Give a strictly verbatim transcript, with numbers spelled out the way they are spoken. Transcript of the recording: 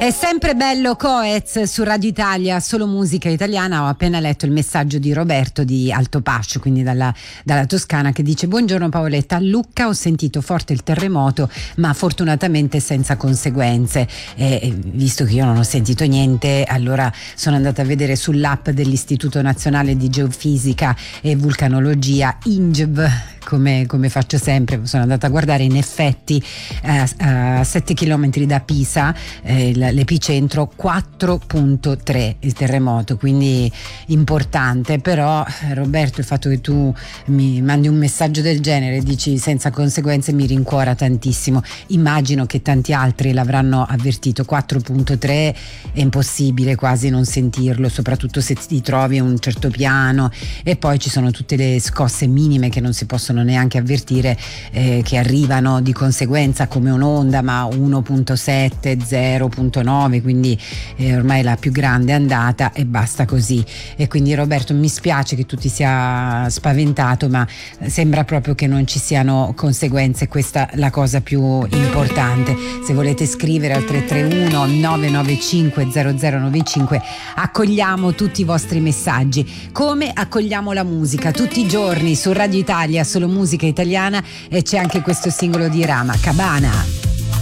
È sempre bello Coez su Radio Italia, solo musica italiana. Ho appena letto il messaggio di Roberto di Altopascio, quindi dalla, dalla Toscana, che dice: buongiorno Paoletta, a Lucca ho sentito forte il terremoto ma fortunatamente senza conseguenze, e visto che io non ho sentito niente, allora sono andata a vedere sull'app dell'Istituto Nazionale di Geofisica e Vulcanologia, I N G V, come, come faccio sempre. Sono andata a guardare, in effetti eh, a sette chilometri da Pisa, eh, l'epicentro quattro virgola tre il terremoto, quindi importante. Però Roberto, il fatto che tu mi mandi un messaggio del genere, dici senza conseguenze, mi rincuora tantissimo. Immagino che tanti altri l'avranno avvertito. Quattro virgola tre è impossibile quasi non sentirlo, soprattutto se ti trovi a un certo piano, e poi ci sono tutte le scosse minime che non si possono neanche avvertire, eh, che arrivano di conseguenza come un'onda, ma uno virgola sette, zero virgola nove, quindi eh, ormai la più grande è andata e basta così. E quindi Roberto, mi spiace che tu ti sia spaventato, ma sembra proprio che non ci siano conseguenze, questa è la cosa più importante. Se volete scrivere al tre tre uno nove nove cinque zero zero nove cinque, accogliamo tutti i vostri messaggi, come accogliamo la musica tutti i giorni su Radio Italia, solo musica italiana, e c'è anche questo singolo di Rama, Cabana.